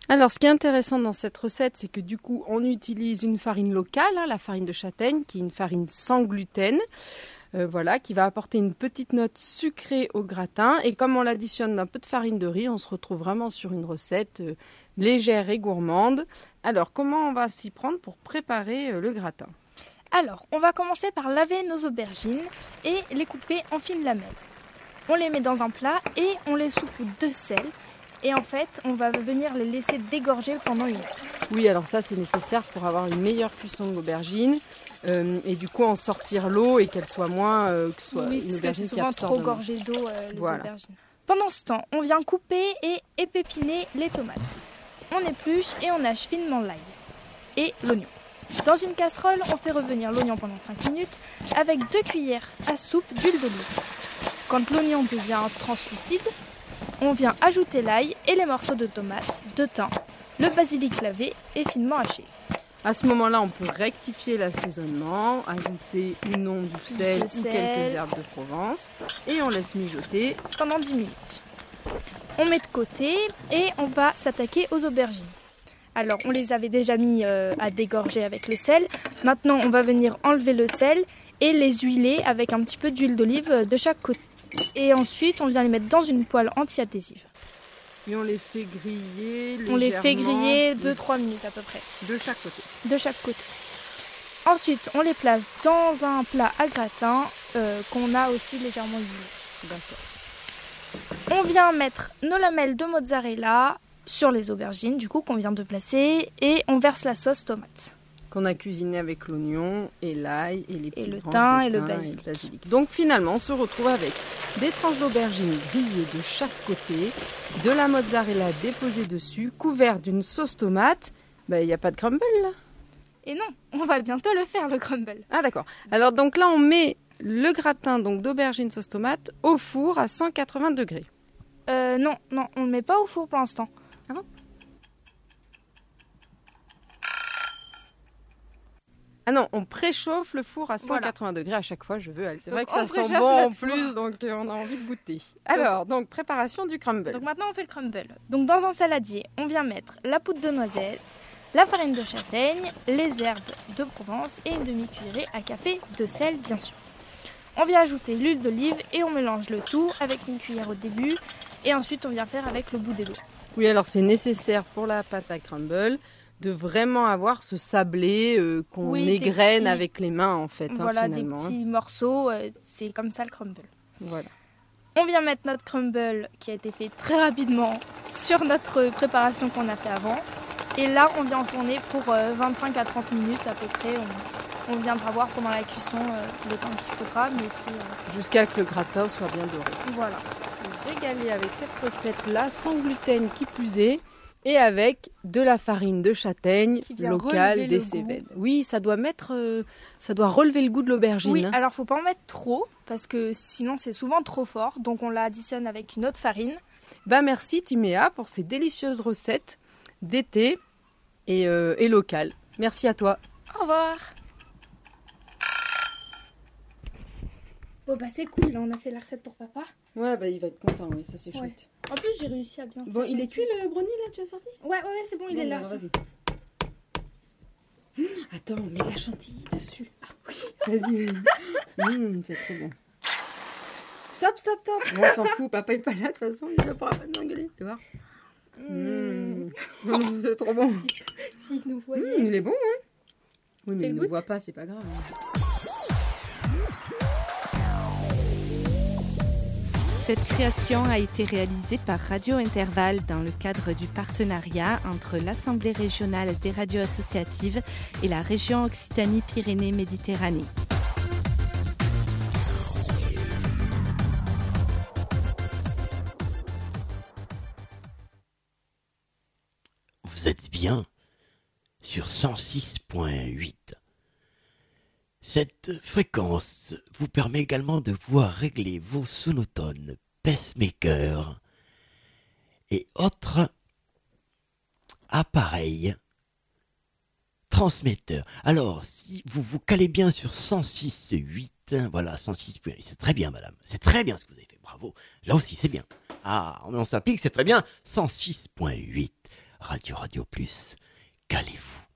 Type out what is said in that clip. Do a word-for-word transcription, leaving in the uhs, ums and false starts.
Alors, ce qui est intéressant dans cette recette, c'est que du coup, on utilise une farine locale, hein, la farine de châtaigne, qui est une farine sans gluten, euh, voilà, qui va apporter une petite note sucrée au gratin. Et comme on l'additionne d'un peu de farine de riz, on se retrouve vraiment sur une recette euh, légère et gourmande. Alors, comment on va s'y prendre pour préparer euh, le gratin ? Alors, on va commencer par laver nos aubergines et les couper en fines lamelles. On les met dans un plat et on les saupoudre de sel. Et en fait, on va venir les laisser dégorger pendant une heure. Oui, alors ça, c'est nécessaire pour avoir une meilleure cuisson de l'aubergine. Euh, et du coup, en sortir l'eau et qu'elle soit moins... Euh, que ce soit oui, une parce aubergine que c'est qui souvent absorbe trop gorgé d'eau, euh, les voilà. aubergines. Pendant ce temps, on vient couper et épépiner les tomates. On épluche et on hache finement l'ail et l'oignon. Dans une casserole, on fait revenir l'oignon pendant cinq minutes avec deux cuillères à soupe d'huile d'olive. Quand l'oignon devient translucide, on vient ajouter l'ail et les morceaux de tomates, de thym, le basilic lavé et finement haché. À ce moment-là, on peut rectifier l'assaisonnement, ajouter ou non du sel, sel ou quelques herbes de Provence et on laisse mijoter pendant dix minutes. On met de côté et on va s'attaquer aux aubergines. Alors, on les avait déjà mis euh, à dégorger avec le sel. Maintenant, on va venir enlever le sel et les huiler avec un petit peu d'huile d'olive de chaque côté. Et ensuite, on vient les mettre dans une poêle anti-adhésive. Et on les fait griller légèrement. On les fait griller deux à trois minutes à peu près. De chaque côté. De chaque côté. Ensuite, on les place dans un plat à gratin euh, qu'on a aussi légèrement huilé. D'accord. On vient mettre nos lamelles de mozzarella sur les aubergines, du coup, qu'on vient de placer, et on verse la sauce tomate. Qu'on a cuisiné avec l'oignon et l'ail et les petites et le branches thym de et le thym basilic. et le basilic. Donc finalement, on se retrouve avec des tranches d'aubergines grillées de chaque côté, de la mozzarella déposée dessus, couvert d'une sauce tomate. Ben, il n'y a pas de crumble là. Et non, on va bientôt le faire, le crumble. Ah d'accord. Alors donc là, on met le gratin donc d'aubergine sauce tomate au four à cent quatre-vingts degrés. Euh, non, non, on ne le met pas au four pour l'instant. Ah bon ? Ah non, on préchauffe le four à cent quatre-vingts degrés à chaque fois, je veux. C'est vrai que ça sent bon en plus, donc on a envie de goûter. Alors, donc préparation du crumble. Donc maintenant on fait le crumble. Donc dans un saladier, on vient mettre la poudre de noisette, la farine de châtaigne, les herbes de Provence et une demi-cuillerée à café de sel, bien sûr. On vient ajouter l'huile d'olive et on mélange le tout avec une cuillère au début et ensuite on vient faire avec le bout des doigts. Oui, alors c'est nécessaire pour la pâte à crumble de vraiment avoir ce sablé euh, qu'on oui, égrène petits, avec les mains en fait. Voilà, hein, finalement, des petits hein. morceaux, euh, c'est comme ça le crumble. Voilà. On vient mettre notre crumble qui a été fait très rapidement sur notre préparation qu'on a fait avant. Et là, on vient enfourner pour euh, vingt-cinq à trente minutes à peu près. On, on viendra voir pendant la cuisson euh, le temps qu'il faudra, mais c'est... Euh... Jusqu'à ce que le gratin soit bien doré. Voilà. Se régaler avec cette recette-là, sans gluten qui plus est, et avec de la farine de châtaigne locale des Cévennes. Oui, ça doit mettre, euh, ça doit relever le goût de l'aubergine. Oui, hein. alors faut pas en mettre trop, parce que sinon c'est souvent trop fort. Donc on l'additionne avec une autre farine. Ben merci Timéa pour ces délicieuses recettes d'été et, euh, et locales. Merci à toi. Au revoir. Bon bah c'est cool, là on a fait la recette pour papa. Ouais, bah il va être content, oui, ça c'est ouais. chouette. En plus j'ai réussi à bien Bon, faire. il est cuit le brownie là, tu as sorti ? Ouais, ouais, ouais, c'est bon, il bon, est là. Alors, vas-y. Mmh, attends, mets de la chantilly dessus. Ah oui. Vas-y, vas-y. Mmh, c'est trop bon. Stop, stop, stop. Bon, on s'en fout, papa est pas là de toute façon, il ne pourra pas nous engueuler, tu vois. Mmh. Mmh. C'est trop bon. Si, si nous voyait. Mmh, il est bon, hein. Oui, mais Fais il ne goûte. voit pas, c'est pas grave. Hein. Cette création a été réalisée par Radio Intervalle dans le cadre du partenariat entre l'Assemblée régionale des radios associatives et la région Occitanie-Pyrénées-Méditerranée. Vous êtes bien sur cent six point huit. Cette fréquence vous permet également de pouvoir régler vos sonotones, pacemakers et autres appareils transmetteurs. Alors, si vous vous calez bien sur cent six point huit, voilà, cent six point huit, c'est très bien, madame, c'est très bien ce que vous avez fait, bravo. Là aussi, c'est bien. Ah, on s'applique, c'est très bien, cent six point huit. Radio Radio Plus. Calez-vous.